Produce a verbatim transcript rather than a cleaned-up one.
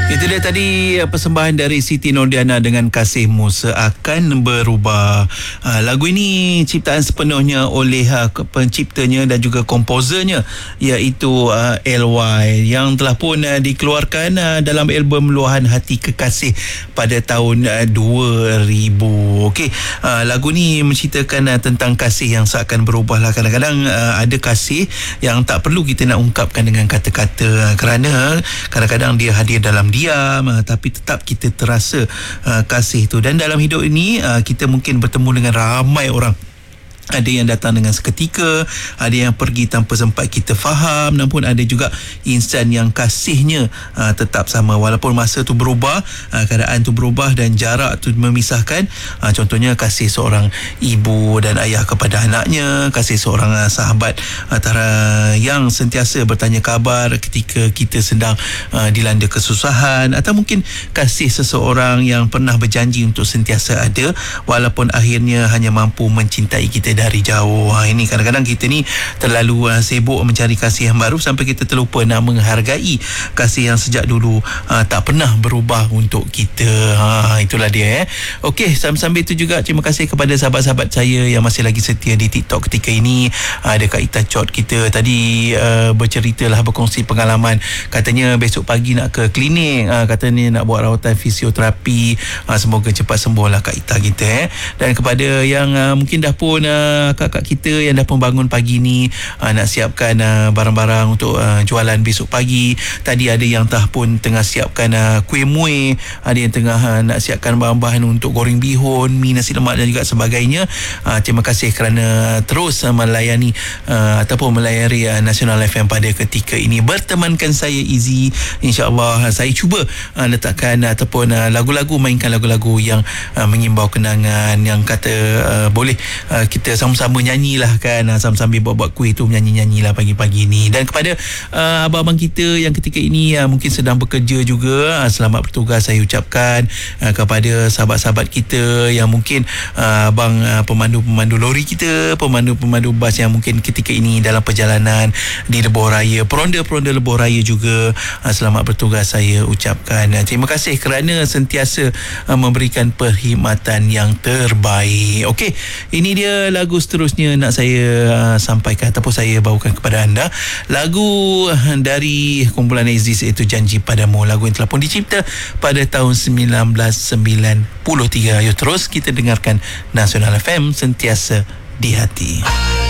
Itu dia tadi persembahan dari Siti Nordiana dengan Kasihmu Seakan Berubah. Uh, lagu ini ciptaan sepenuhnya oleh uh, penciptanya dan juga komposernya, iaitu uh, L Y, yang telah pun uh, dikeluarkan uh, dalam album Luahan Hati Kekasih pada tahun uh, dua ribu. Okey, uh, lagu ni menceritakan uh, tentang kasih yang seakan berubah lah. Kadang-kadang uh, ada kasih yang tak perlu kita nak ungkapkan dengan kata-kata, uh, kerana kadang-kadang dia hadir dalam diam, uh, tapi tetap kita terasa uh, kasih tu. Dan dalam hidup ini uh, kita mungkin bertemu dengan ramai orang. Ada yang datang dengan seketika, ada yang pergi tanpa sempat kita faham, namun ada juga insan yang kasihnya uh, tetap sama walaupun masa tu berubah, uh, keadaan tu berubah dan jarak tu memisahkan. Uh, contohnya kasih seorang ibu dan ayah kepada anaknya, kasih seorang uh, sahabat antara yang sentiasa bertanya khabar ketika kita sedang uh, dilanda kesusahan, atau mungkin kasih seseorang yang pernah berjanji untuk sentiasa ada walaupun akhirnya hanya mampu mencintai kita dari jauh. Ha, ini kadang-kadang kita ni terlalu uh, sibuk mencari kasih yang baru sampai kita terlupa nak menghargai kasih yang sejak dulu uh, tak pernah berubah untuk kita. Ha, itulah dia. Eh. Okey, sambil-sambil itu juga terima kasih kepada sahabat-sahabat saya yang masih lagi setia di TikTok ketika ini. Uh, ada Kak Ita Chot kita tadi uh, berceritalah, berkongsi pengalaman. Katanya besok pagi nak ke klinik, uh, katanya nak buat rawatan fisioterapi. Uh, semoga cepat sembuh lah Kak Ita kita. Eh. Dan kepada yang uh, mungkin dah pun uh, kakak kita yang dah pun bangun pagi ni, uh, nak siapkan uh, barang-barang untuk uh, jualan besok pagi. Tadi ada yang dah pun tengah siapkan uh, kuih muih, ada yang tengah uh, nak siapkan bahan-bahan untuk goreng bihun, mi nasi lemak dan juga sebagainya. Uh, terima kasih kerana terus uh, melayani uh, ataupun melayari uh, Nasional F M pada ketika ini. Bertemankan saya Izzy. InsyaAllah uh, saya cuba uh, letakkan uh, ataupun uh, lagu-lagu, mainkan lagu-lagu yang uh, mengimbau kenangan, yang kata uh, boleh uh, kita sama-sama nyanyilah kan, sama-sama buat-buat kuih tu, menyanyi-nyanyi lah pagi-pagi ni. Dan kepada uh, abang-abang kita yang ketika ini uh, mungkin sedang bekerja juga, uh, selamat bertugas saya ucapkan. Uh, kepada sahabat-sahabat kita yang mungkin uh, abang uh, pemandu-pemandu lori kita, pemandu-pemandu bas yang mungkin ketika ini dalam perjalanan di lebuh raya, peronda-peronda lebuh raya juga, uh, selamat bertugas saya ucapkan. Uh, terima kasih kerana sentiasa uh, memberikan perkhidmatan yang terbaik. Okey, ini dia lagu seterusnya nak saya uh, sampaikan ataupun saya bawakan kepada anda. Lagu dari kumpulan Aziz, iaitu Janji Padamu. Lagu yang telah pun dicipta pada tahun sembilan belas sembilan puluh tiga. Ayo terus kita dengarkan Nasional F M, sentiasa di hati.